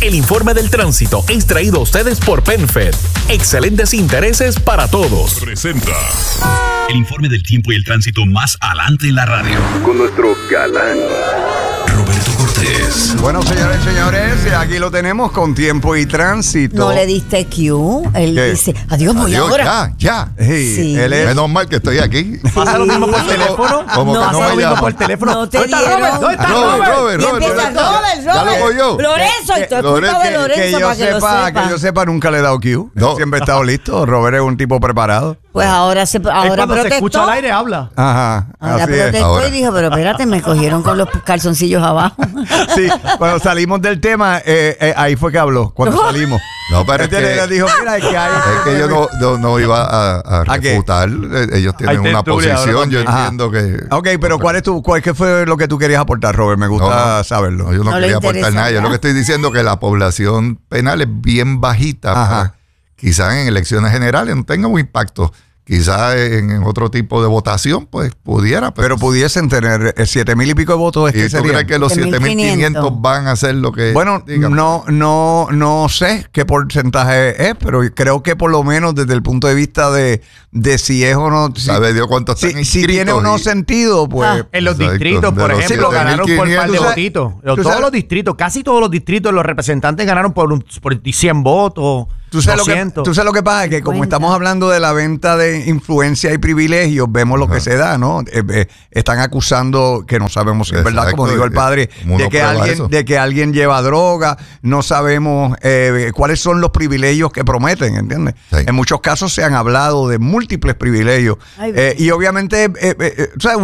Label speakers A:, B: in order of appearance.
A: El informe del tránsito es traído a ustedes por PenFed. Excelentes intereses para todos.
B: Presenta
C: el informe del tiempo y el tránsito más adelante en la radio.
B: con nuestro galán
C: Roberto Cortés.
D: Bueno, señores y señores, aquí lo tenemos con tiempo y tránsito.
E: No le diste Q. Él
D: ¿Qué?
E: dice, adiós, voy
F: Adiós,
E: ahora.
F: ya.
E: Sí.
D: Él es...
F: Menos mal que estoy aquí.
G: ¿Pasa lo mismo por teléfono?
F: Como
E: No,
F: que
E: pasa
F: no
E: lo
F: me
E: mismo
F: llama.
G: por teléfono.
E: No te
G: ¿Dónde está
E: dieron.
G: Robert? ¿Dónde está
F: Robert?
E: Y empieza Robert.
F: Ya lo voy yo.
E: Lorenzo, y tú es culpa de Lorenzo para que lo sepa.
D: Que yo sepa, nunca le he dado Q.
F: No.
D: Siempre he estado listo. Robert es un tipo preparado.
E: Pues ahora
G: Es cuando se
E: protestó.
G: escucha al aire, habla.
D: Ajá,
E: Ahora
D: así es.
E: protestó
F: Ahora.
E: y dijo, pero espérate, me cogieron con los calzoncillos abajo.
D: Sí, cuando salimos del tema, ahí fue que habló, cuando salimos.
F: No, pero es
D: Entonces
F: que,
D: le dijo, mira, es que hay...
F: es que yo no iba a
D: ¿A qué?
F: refutar. Ellos tienen
G: Hay
F: una
G: tertulia ahora
F: posición. Yo
G: también.
F: entiendo que.
D: Ok, pero ¿qué fue lo que tú querías aportar, Robert? Me gusta saberlo.
F: No, yo no
E: No le
F: quería aportar
E: interesa
F: nada. Yo
E: nada.
F: lo que estoy diciendo es que la población penal es bien bajita.
D: Ajá.
F: Quizás en elecciones generales no tenga un impacto. Quizás en otro tipo de votación, pues pudiera.
D: Pero pudiesen tener 7,000 y pico de votos. Es
F: ¿Y
D: que
F: tú
D: serían.
F: crees que los
E: 7,500
F: 7,500 van a hacer lo que
D: Bueno,
F: digan?
D: no sé qué porcentaje es, pero creo que por lo menos desde el punto de vista de si es o no.
F: ¿Sabe Dios cuántos están
D: Si tiene
F: inscritos
D: o no
F: y-
D: sentido, pues.
G: En los
F: Exacto,
G: distritos,
F: de
G: por
F: los
G: ejemplo, ganaron por un par de
F: 7,500.
G: votitos.
D: ¿Tú
G: Todos
D: sabes?
G: los distritos, casi todos los distritos, los representantes ganaron por 100 votos.
D: Tú sabes,
G: 200.
D: tú sabes lo que pasa, que como
E: Cuenta.
D: estamos hablando de la venta de influencia y privilegios, vemos lo que se da, ¿no? Están acusando, que no sabemos si es verdad, como
F: Exacto,
D: dijo el padre,
F: ¿cómo uno prueba eso?
D: de que alguien lleva droga, no sabemos cuáles son los privilegios que prometen, ¿entiendes?
F: Sí.
D: En muchos casos se han hablado de múltiples privilegios.
E: Ay,
D: Y obviamente, ¿sabes?